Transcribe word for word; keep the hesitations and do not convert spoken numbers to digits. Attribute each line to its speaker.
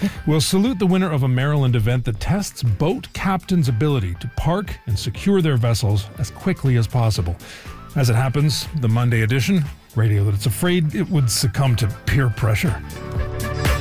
Speaker 1: We'll salute the winner of a Maryland event that tests boat captains' ability to park and secure their vessels as quickly as possible. As it happens, the Monday edition, radio that it's afraid it would succumb to peer pressure.